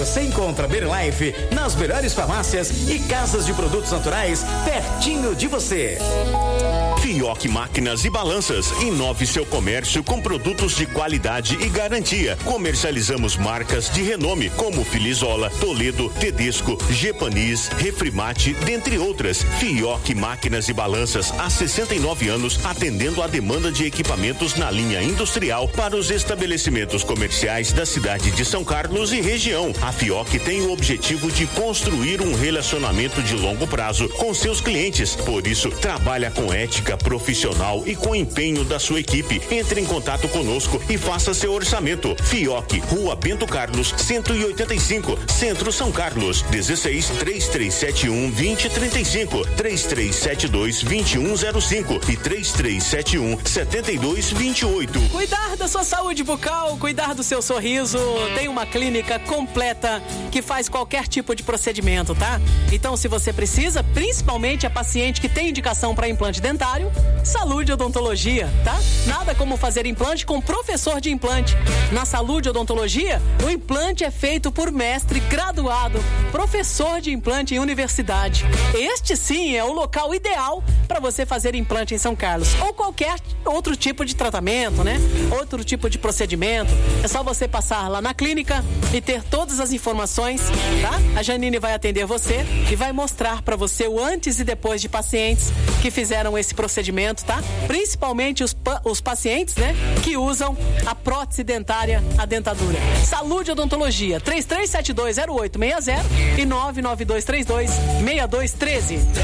Você encontra Berlife nas melhores farmácias e casas de produtos naturais pertinho de você. Fioc Máquinas e Balanças. Inove seu comércio com produtos de qualidade e garantia. Comercializamos marcas de renome como Filizola, Toledo, Tedesco, Gepanis, Refrimate, dentre outras. Fioc Máquinas e Balanças há 69 anos atendendo a demanda de equipamentos na linha industrial para os estabelecimentos comerciais da cidade de São Carlos e região. A Fioc tem o objetivo de construir um relacionamento de longo prazo com seus clientes. Por isso, trabalha com ética profissional e com empenho da sua equipe. Entre em contato conosco e faça seu orçamento. Fioc, Rua Bento Carlos, 185, Centro São Carlos. 16 3371 2035, 3372 2105 e 3371 7228. Cuidar da sua saúde bucal, cuidar do seu sorriso. Tem uma clínica completa que faz qualquer tipo de procedimento, tá? Então, se você precisa, principalmente a paciente que tem indicação para implante dentário, Saúde Odontologia, tá? Nada como fazer implante com professor de implante. Na Saúde Odontologia, o implante é feito por mestre graduado, professor de implante em universidade. Este sim é o local ideal para você fazer implante em São Carlos ou qualquer outro tipo de tratamento, né? Outro tipo de procedimento. É só você passar lá na clínica e ter todas as informações, tá? A Janine vai atender você e vai mostrar para você o antes e depois de pacientes que fizeram esse procedimento, tá? Principalmente os pacientes, né? Que usam a prótese dentária, a dentadura. Saúde Odontologia, 33720860 e 992326213.